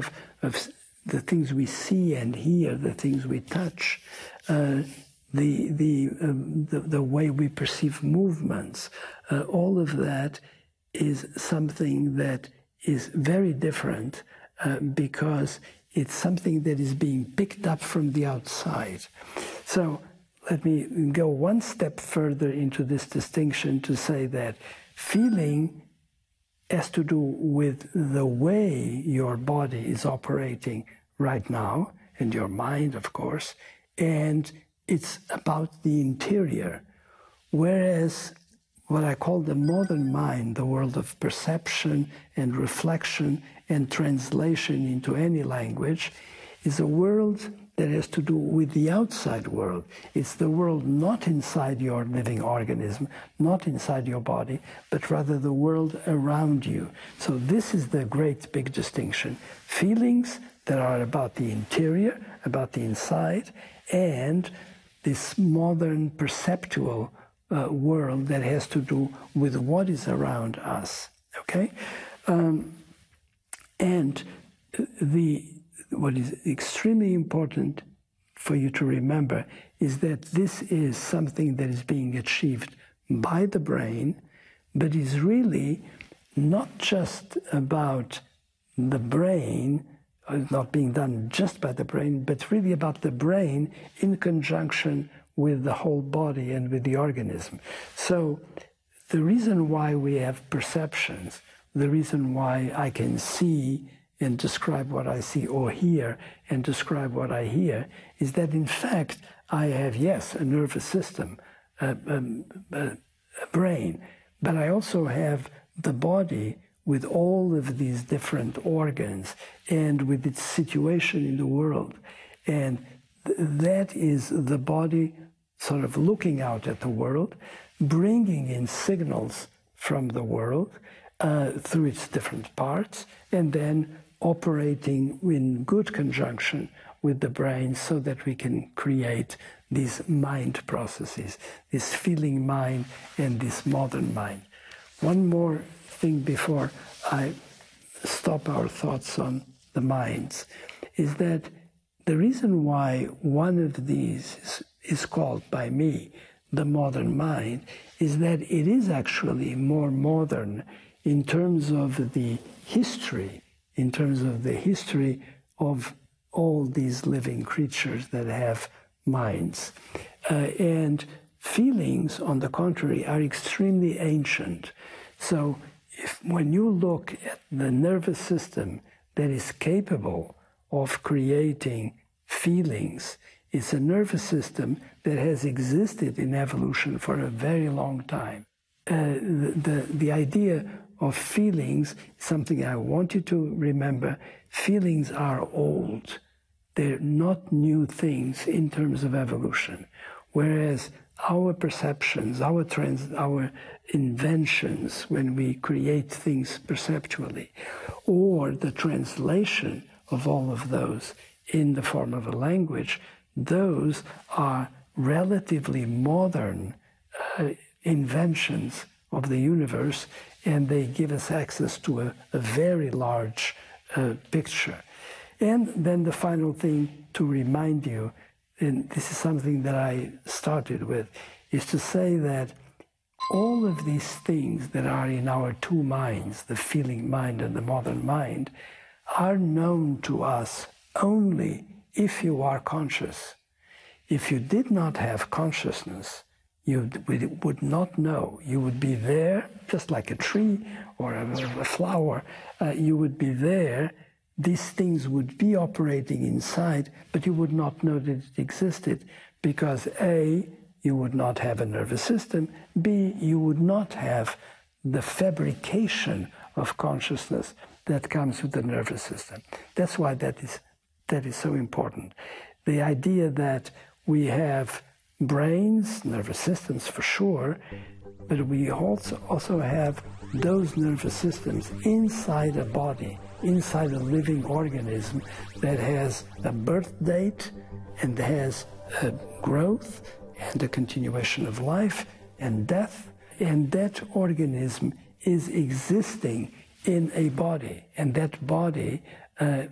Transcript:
of the things we see and hear, the things we touch, the way we perceive movements, all of that is something that is very different because it's something that is being picked up from the outside. So let me go one step further into this distinction to say that feeling has to do with the way your body is operating right now, and your mind, of course, and it's about the interior. Whereas what I call the modern mind, the world of perception and reflection and translation into any language, is a world that has to do with the outside world. It's the world not inside your living organism, not inside your body, but rather the world around you. So this is the great big distinction. Feelings that are about the interior, about the inside, and this modern perceptual world that has to do with what is around us, okay? What is extremely important for you to remember is that this is something that is being achieved by the brain, but is really not just about the brain, not being done just by the brain, but really about the brain in conjunction with the whole body and with the organism. So the reason why we have perceptions, the reason why I can see and describe what I see, or hear and describe what I hear, is that in fact I have, yes, a nervous system, a brain, but I also have the body with all of these different organs and with its situation in the world. And that is the body sort of looking out at the world, bringing in signals from the world through its different parts, and then operating in good conjunction with the brain so that we can create these mind processes, this feeling mind and this modern mind. One more thing before I stop our thoughts on the minds is that the reason why one of these is called by me the modern mind is that it is actually more modern in terms of the history, in terms of the history of all these living creatures that have minds. And feelings, on the contrary, are extremely ancient. So when you look at the nervous system that is capable of creating feelings, it's a nervous system that has existed in evolution for a very long time. The idea of feelings is something I want you to remember. Feelings are old. They're not new things in terms of evolution. Whereas our perceptions, our inventions, when we create things perceptually, or the translation of all of those in the form of a language, those are relatively modern inventions of the universe, and they give us access to a very large picture. And then the final thing to remind you, and this is something that I started with, is to say that all of these things that are in our two minds, the feeling mind and the modern mind, are known to us only if you are conscious. If you did not have consciousness, you would not know. You would be there, just like a tree or a flower. You would be there. These things would be operating inside, but you would not know that it existed because A, you would not have a nervous system, B, you would not have the fabrication of consciousness that comes with the nervous system. That's why that is so important. The idea that we have brains, nervous systems for sure, but we also have those nervous systems inside a body, inside a living organism that has a birth date and has a growth and a continuation of life and death, and that organism is existing in a body, and that body